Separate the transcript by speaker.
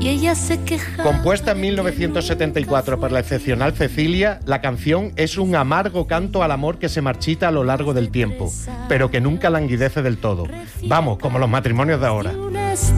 Speaker 1: y ella se quejaba.
Speaker 2: Compuesta en 1974 por la excepcional Cecilia, la canción es un amargo canto al amor que se marchita a lo largo del tiempo, pero que nunca languidece del todo. Vamos, como los matrimonios de ahora.